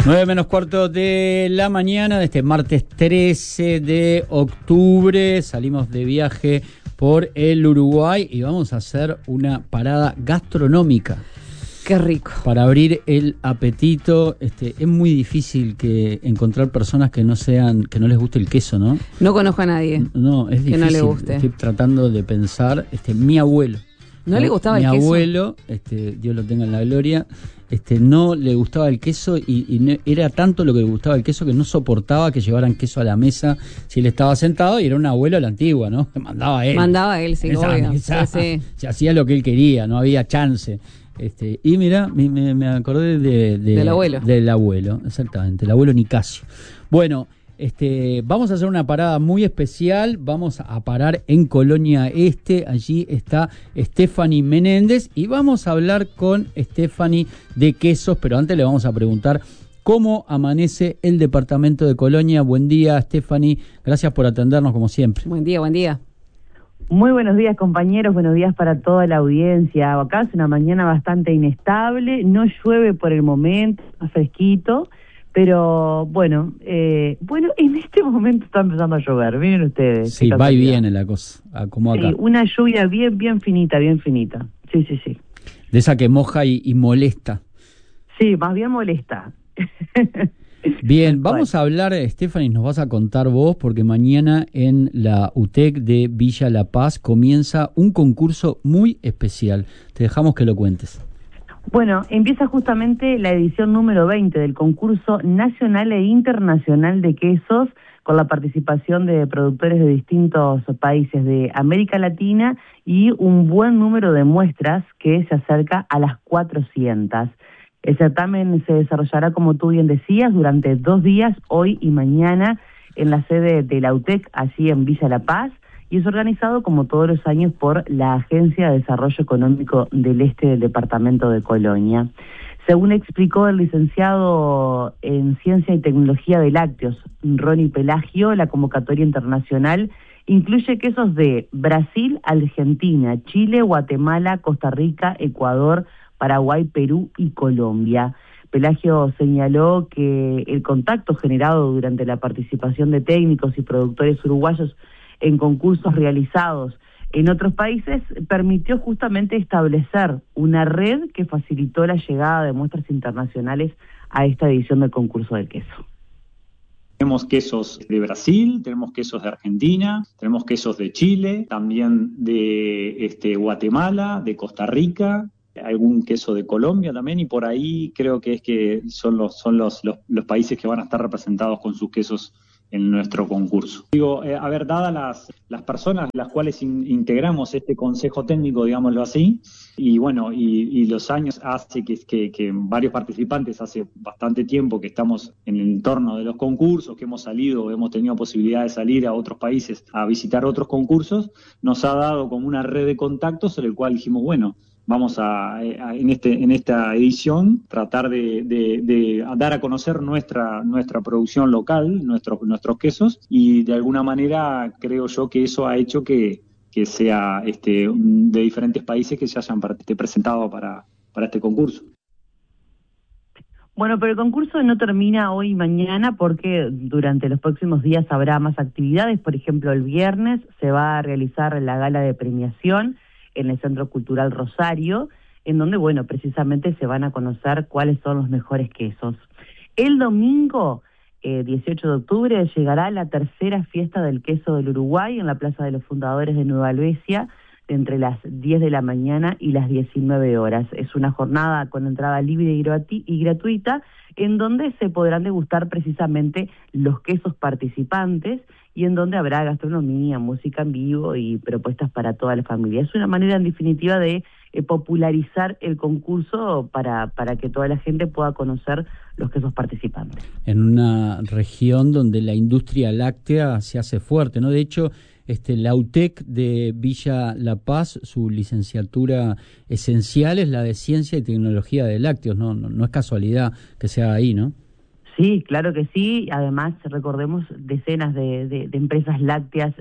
9:15 de la mañana de este martes 13 de octubre. Salimos de viaje por el Uruguay y vamos a hacer una parada gastronómica. Qué rico. Para abrir el apetito. Es muy difícil encontrar personas que no les guste el queso, ¿no? No conozco a nadie. No, es difícil. Que no le guste. Estoy tratando de pensar. Mi abuelo. ¿No le gustaba el queso? Mi abuelo, Dios lo tenga en la gloria, no le gustaba el queso y no, era tanto lo que le gustaba el queso que no soportaba que llevaran queso a la mesa si él estaba sentado, y era un abuelo a la antigua, ¿no? Mandaba él, sí, obvio. Sí. Se hacía lo que él quería, no había chance. Y mira, me acordé del abuelo. Del abuelo, exactamente, el abuelo Nicasio. Bueno, vamos a hacer una parada muy especial. Vamos a parar en Colonia Este. Allí está Stephanie Menéndez y vamos a hablar con Stephanie de quesos, pero antes le vamos a preguntar cómo amanece el departamento de Colonia. Buen día, Stephanie, gracias por atendernos como siempre. Buen día. Muy buenos días, compañeros, buenos días para toda la audiencia. Acá es una mañana bastante inestable, no llueve por el momento, está fresquito. Pero bueno, en este momento está empezando a llover, miren ustedes. Sí, va y viene la cosa, como acá. Sí, una lluvia bien finita. Sí. De esa que moja y molesta. Sí, más bien molesta. Bien, vamos a hablar, Stephanie, nos vas a contar vos, porque mañana en la UTEC de Villa La Paz comienza un concurso muy especial. Te dejamos que lo cuentes. Bueno, empieza justamente la edición número 20 del concurso nacional e internacional de quesos, con la participación de productores de distintos países de América Latina y un buen número de muestras que se acerca a las 400. El certamen se desarrollará, como tú bien decías, durante 2 días, hoy y mañana, en la sede de la UTEC, allí en Villa La Paz, y es organizado, como todos los años, por la Agencia de Desarrollo Económico del Este del Departamento de Colonia. Según explicó el licenciado en Ciencia y Tecnología de Lácteos, Ronnie Pelagio, la convocatoria internacional incluye quesos de Brasil, Argentina, Chile, Guatemala, Costa Rica, Ecuador, Paraguay, Perú y Colombia. Pelagio señaló que el contacto generado durante la participación de técnicos y productores uruguayos en concursos realizados en otros países permitió justamente establecer una red que facilitó la llegada de muestras internacionales a esta edición del concurso del queso. Tenemos quesos de Brasil, tenemos quesos de Argentina, tenemos quesos de Chile, también de Guatemala, de Costa Rica, algún queso de Colombia también, y por ahí creo que son los países que van a estar representados con sus quesos en nuestro concurso. Dadas las personas las cuales integramos este consejo técnico, digámoslo así, y bueno, y los años hace que varios participantes, hace bastante tiempo que estamos en el entorno de los concursos, que hemos tenido posibilidad de salir a otros países a visitar otros concursos, nos ha dado como una red de contactos sobre el cual dijimos, bueno, vamos en esta edición tratar de dar a conocer nuestra producción local, nuestros quesos, y de alguna manera creo yo que eso ha hecho que sea de diferentes países que se hayan presentado para este concurso. Bueno, pero el concurso no termina hoy y mañana, porque durante los próximos días habrá más actividades. Por ejemplo, el viernes se va a realizar la gala de premiación en el Centro Cultural Rosario, en donde, bueno, precisamente se van a conocer cuáles son los mejores quesos. El domingo, 18 de octubre, llegará la tercera fiesta del queso del Uruguay en la Plaza de los Fundadores de Nueva Albesia, entre las 10 de la mañana y las 19 horas. Es una jornada con entrada libre y gratuita, en donde se podrán degustar precisamente los quesos participantes y en donde habrá gastronomía, música en vivo y propuestas para toda la familia. Es una manera, en definitiva, de popularizar el concurso para que toda la gente pueda conocer los quesos participantes. En una región donde la industria láctea se hace fuerte, ¿no? De hecho, la UTEC de Villa La Paz, su licenciatura esencial es la de Ciencia y Tecnología de Lácteos, no es casualidad que sea ahí, ¿no? Sí, claro que sí. Además, recordemos decenas de empresas lácteas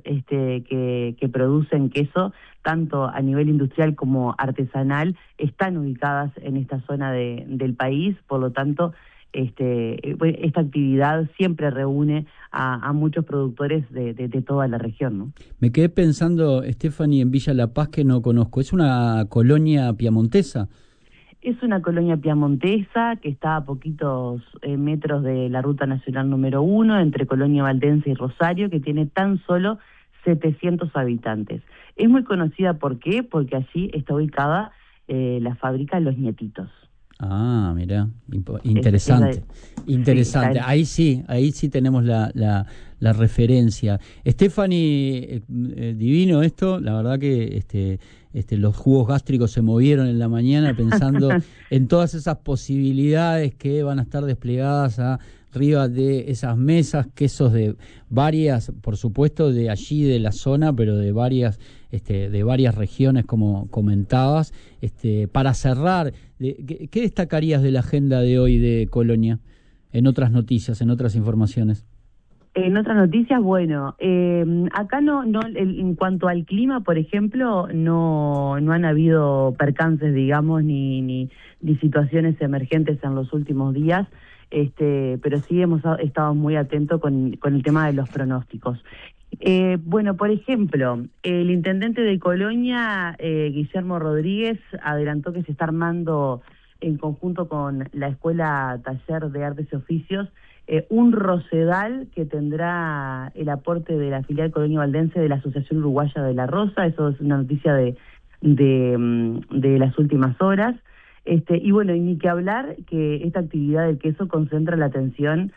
que producen queso, tanto a nivel industrial como artesanal, están ubicadas en esta zona del país. Por lo tanto, esta actividad siempre reúne a muchos productores de toda la región, ¿no? Me quedé pensando, Stephanie, en Villa La Paz, que no conozco. ¿Es una colonia piamontesa? Es una colonia piamontesa que está a poquitos metros de la Ruta Nacional número 1, entre Colonia Valdense y Rosario, que tiene tan solo 700 habitantes. Es muy conocida, ¿por qué? Porque allí está ubicada la fábrica Los Nietitos. Ah, mira, interesante, interesante. Sí, ahí sí tenemos la referencia. Stephanie, divino esto, la verdad que los jugos gástricos se movieron en la mañana pensando en todas esas posibilidades que van a estar desplegadas arriba de esas mesas, quesos de varias, por supuesto de allí de la zona, pero de varias regiones, como comentabas. Para cerrar, ¿qué destacarías de la agenda de hoy de Colonia en otras noticias, en otras informaciones? En otras noticias, bueno, acá en cuanto al clima, por ejemplo, no han habido percances, digamos, ni situaciones emergentes en los últimos días. Pero sí hemos estado muy atentos con el tema de los pronósticos. Bueno, por ejemplo, el intendente de Colonia, Guillermo Rodríguez, adelantó que se está armando en conjunto con la Escuela Taller de Artes y Oficios un rosedal que tendrá el aporte de la filial Colonia Valdense de la Asociación Uruguaya de la Rosa. Eso es una noticia de las últimas horas. Y bueno, y ni que hablar que esta actividad del queso concentra la atención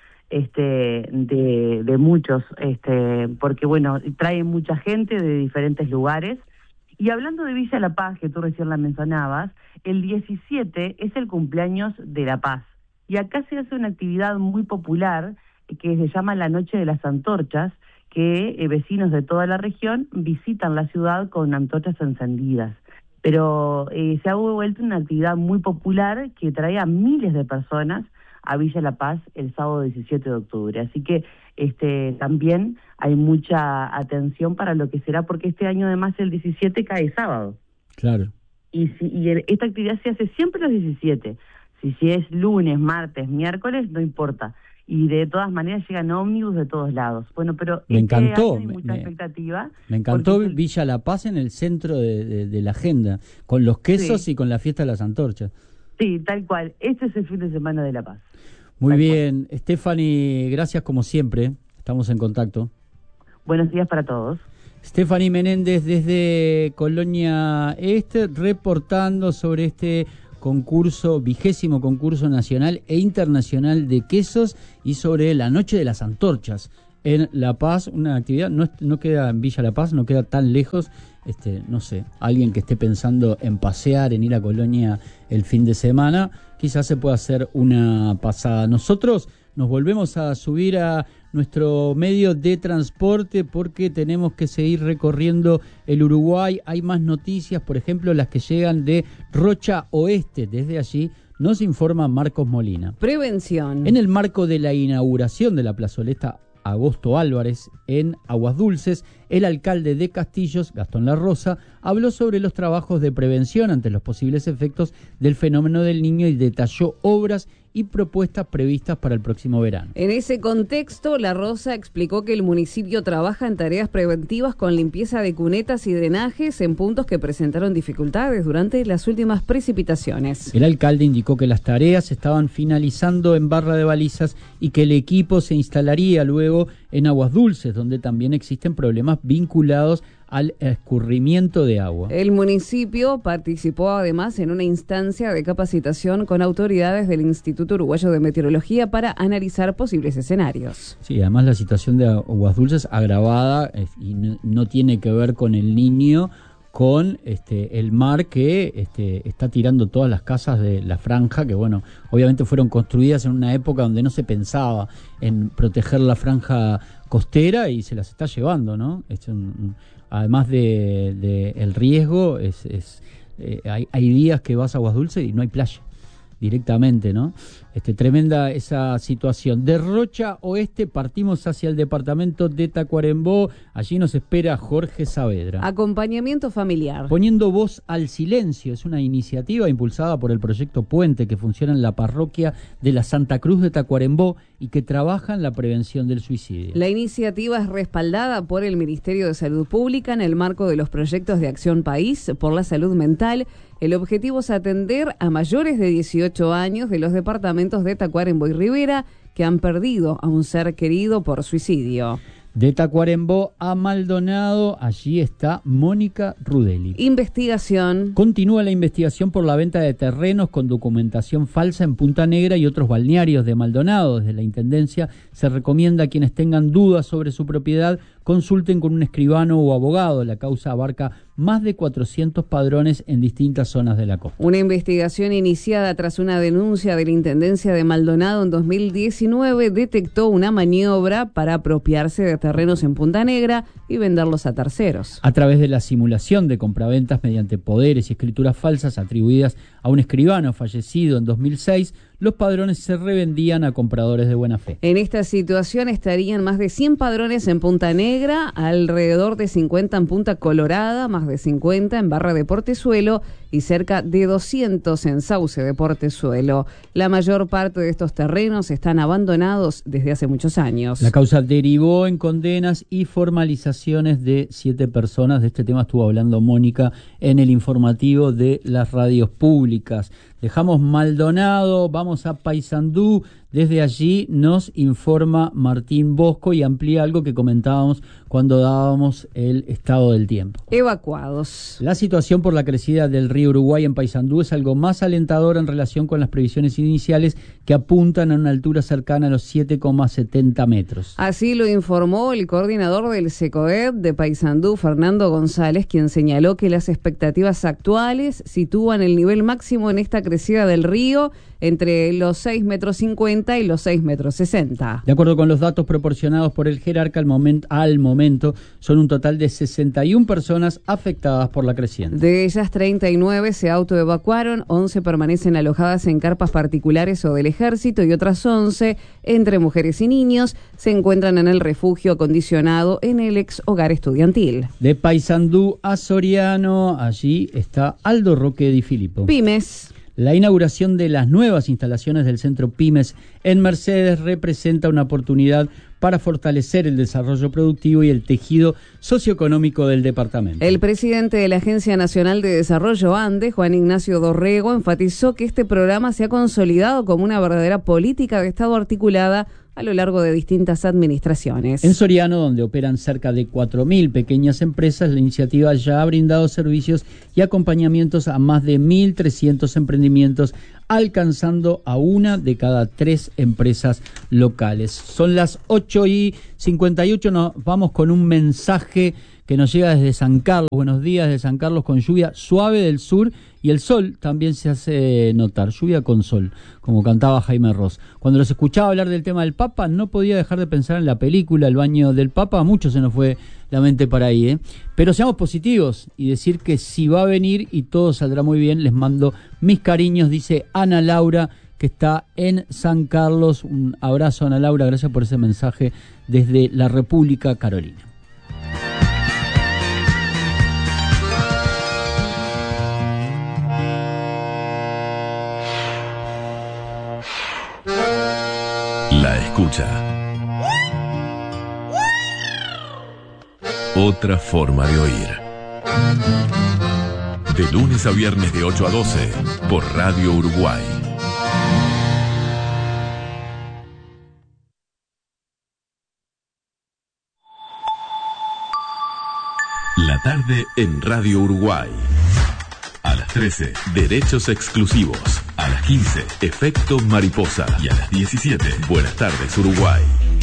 de muchos, porque bueno, trae mucha gente de diferentes lugares. Y hablando de Villa La Paz, que tú recién la mencionabas, el 17 es el cumpleaños de La Paz. Y acá se hace una actividad muy popular que se llama la Noche de las Antorchas, que vecinos de toda la región visitan la ciudad con antorchas encendidas. Pero se ha vuelto una actividad muy popular que trae a miles de personas a Villa La Paz el sábado 17 de octubre. Así que también hay mucha atención para lo que será, porque este año además el 17 cae sábado. Claro. Y esta actividad se hace siempre los 17. Si es lunes, martes, miércoles, no importa. Y de todas maneras llegan ómnibus de todos lados. Bueno, pero me encantó, hay mucha expectativa. Me encantó Villa La Paz en el centro de la agenda, con los quesos y con la fiesta de las antorchas. Sí, tal cual. Este es el fin de semana de La Paz. Muy bien, Stephanie, gracias como siempre. Estamos en contacto. Buenos días para todos. Stephanie Menéndez desde Colonia Este, reportando sobre este concurso, 20º concurso nacional e internacional de quesos, y sobre la Noche de las Antorchas en La Paz, una actividad, no queda en Villa La Paz, no queda tan lejos. No sé, alguien que esté pensando en pasear, en ir a Colonia el fin de semana, quizás se pueda hacer una pasada. Nosotros nos volvemos a subir a nuestro medio de transporte porque tenemos que seguir recorriendo el Uruguay. Hay más noticias, por ejemplo, las que llegan de Rocha Oeste. Desde allí nos informa Marcos Molina. Prevención. En el marco de la inauguración de la plazoleta Agosto Álvarez en Aguas Dulces, el alcalde de Castillos, Gastón La Rosa, habló sobre los trabajos de prevención ante los posibles efectos del fenómeno del Niño y detalló obras y propuestas previstas para el próximo verano. En ese contexto, La Rosa explicó que el municipio trabaja en tareas preventivas con limpieza de cunetas y drenajes en puntos que presentaron dificultades durante las últimas precipitaciones. El alcalde indicó que las tareas estaban finalizando en Barra de Balizas y que el equipo se instalaría luego en Aguas Dulces, donde también existen problemas vinculados al escurrimiento de agua. El municipio participó además en una instancia de capacitación con autoridades del Instituto Uruguayo de Meteorología para analizar posibles escenarios. Sí, además la situación de Aguas Dulces agravada y no tiene que ver con el Niño, con el mar que está tirando todas las casas de la franja, que bueno, obviamente fueron construidas en una época donde no se pensaba en proteger la franja costera y se las está llevando, ¿no? Además de el riesgo, hay días que vas a Aguas Dulces y no hay playa directamente, ¿no? Tremenda esa situación. De Rocha Oeste partimos hacia el departamento de Tacuarembó. Allí nos espera Jorge Saavedra. Acompañamiento familiar. Poniendo voz al silencio es una iniciativa impulsada por el proyecto Puente que funciona en la parroquia de la Santa Cruz de Tacuarembó y que trabaja en la prevención del suicidio. La iniciativa es respaldada por el Ministerio de Salud Pública en el marco de los proyectos de Acción País por la salud mental. El objetivo es atender a mayores de 18 años de los departamentos de Tacuarembó y Rivera que han perdido a un ser querido por suicidio. De Tacuarembó a Maldonado, allí está Mónica Rudelli. Investigación. Continúa la investigación por la venta de terrenos con documentación falsa en Punta Negra y otros balnearios de Maldonado. Desde la Intendencia se recomienda a quienes tengan dudas sobre su propiedad consulten con un escribano o abogado. La causa abarca más de 400 padrones en distintas zonas de la costa. Una investigación iniciada tras una denuncia de la Intendencia de Maldonado en 2019 detectó una maniobra para apropiarse de terrenos en Punta Negra y venderlos a terceros. A través de la simulación de compraventas mediante poderes y escrituras falsas atribuidas a un escribano fallecido en 2006, los padrones se revendían a compradores de buena fe. En esta situación estarían más de 100 padrones en Punta Negra, alrededor de 50 en Punta Colorada, más de 50 en Barra de Portezuelo y cerca de 200 en Sauce de Portezuelo. La mayor parte de estos terrenos están abandonados desde hace muchos años. La causa derivó en condenas y formalizaciones de 7 personas. De este tema estuvo hablando Mónica en el informativo de las radios públicas. Dejamos Maldonado, vamos a Paysandú. Desde allí nos informa Martín Bosco y amplía algo que comentábamos cuando dábamos el estado del tiempo. Evacuados. La situación por la crecida del río Uruguay en Paysandú es algo más alentador en relación con las previsiones iniciales que apuntan a una altura cercana a los 7,70 metros. Así lo informó el coordinador del SECOED de Paysandú, Fernando González, quien señaló que las expectativas actuales sitúan el nivel máximo en esta crecida del río entre los 6,50 metros y los 6,60 metros. De acuerdo con los datos proporcionados por el jerarca, al momento son un total de 61 personas afectadas por la creciente. De ellas, 39 se autoevacuaron, 11 permanecen alojadas en carpas particulares o del ejército y otras 11, entre mujeres y niños, se encuentran en el refugio acondicionado en el ex hogar estudiantil. De Paysandú a Soriano, allí está Aldo Roque Di Filippo. Pymes. La inauguración de las nuevas instalaciones del Centro Pymes en Mercedes representa una oportunidad para fortalecer el desarrollo productivo y el tejido socioeconómico del departamento. El presidente de la Agencia Nacional de Desarrollo ANDE, Juan Ignacio Dorrego, enfatizó que este programa se ha consolidado como una verdadera política de Estado articulada a lo largo de distintas administraciones. En Soriano, donde operan cerca de 4.000 pequeñas empresas, la iniciativa ya ha brindado servicios y acompañamientos a más de 1.300 emprendimientos, alcanzando a 1 de cada 3 empresas locales. Son las 8:58, nos vamos con un mensaje que nos llega desde San Carlos. Buenos días de San Carlos, con lluvia suave del sur y el sol también se hace notar, lluvia con sol, como cantaba Jaime Ross. Cuando los escuchaba hablar del tema del Papa, no podía dejar de pensar en la película El baño del Papa. A muchos se nos fue la mente para ahí, Pero seamos positivos y decir que si va a venir y todo saldrá muy bien. Les mando mis cariños, dice Ana Laura, que está en San Carlos. Un abrazo, Ana Laura, gracias por ese mensaje desde la República Carolina. La escucha. Otra forma de oír. De lunes a viernes de 8 a 12 por Radio Uruguay. La tarde en Radio Uruguay. A las 13, Derechos Exclusivos. A las 15, Efecto Mariposa. Y a las 17, Buenas tardes Uruguay.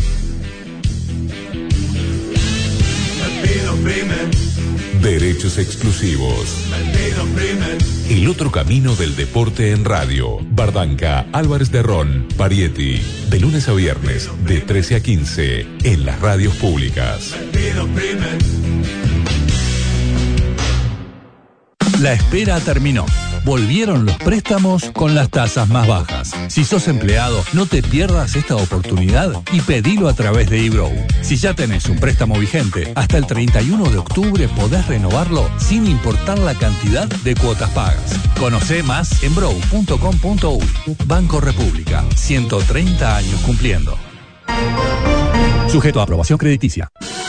Derechos Exclusivos. El otro camino del deporte en radio. Bardanca, Álvarez de Ron, Parietti. De lunes a viernes, de 13 a 15, en las radios públicas. La espera terminó. Volvieron los préstamos con las tasas más bajas. Si sos empleado, no te pierdas esta oportunidad y pedilo a través de eBrow. Si ya tenés un préstamo vigente, hasta el 31 de octubre podés renovarlo sin importar la cantidad de cuotas pagas. Conocé más en brow.com.uy. Banco República, 130 años cumpliendo. Sujeto a aprobación crediticia.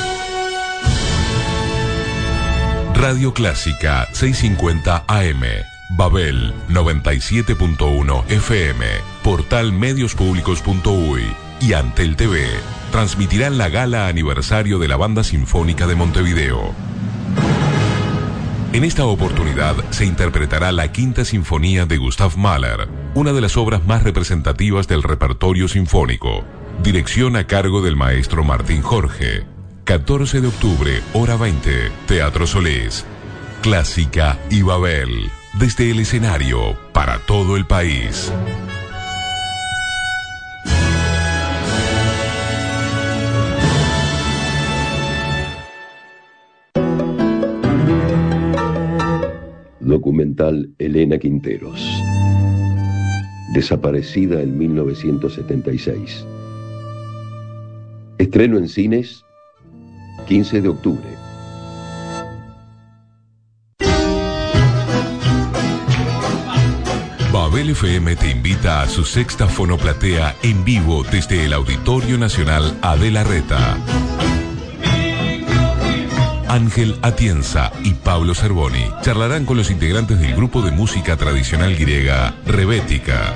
Radio Clásica 650 AM, Babel 97.1 FM, Portal Mediospublicos.uy y Antel TV transmitirán la gala aniversario de la Banda Sinfónica de Montevideo. En esta oportunidad se interpretará la Quinta Sinfonía de Gustav Mahler, una de las obras más representativas del repertorio sinfónico. Dirección a cargo del maestro Martín Jorge. 14 de octubre, hora 20, Teatro Solís. Clásica y Babel, desde el escenario, para todo el país. Documental Elena Quinteros. Desaparecida en 1976. Estreno en cines 15 de octubre. Babel FM te invita a su sexta fonoplatea en vivo desde el Auditorio Nacional Adela Reta. Ángel Atienza y Pablo Cervoni charlarán con los integrantes del grupo de música tradicional griega Rebética.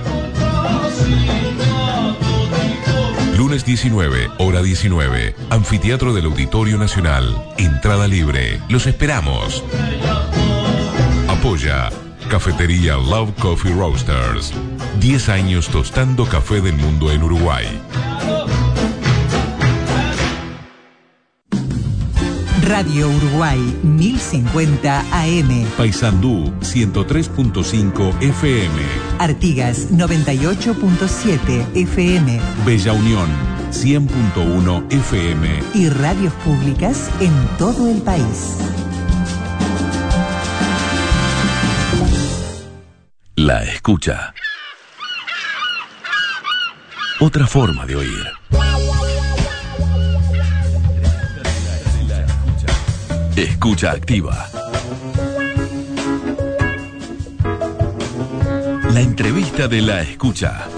Lunes 19, hora 19, Anfiteatro del Auditorio Nacional. Entrada libre. Los esperamos. Apoya Cafetería Love Coffee Roasters. 10 años tostando café del mundo en Uruguay. Radio Uruguay 1050 AM. Paysandú 103.5 FM. Artigas 98.7 FM. Bella Unión 100.1 FM. Y radios públicas en todo el país. La escucha. Otra forma de oír. Escucha activa. La entrevista de La Escucha.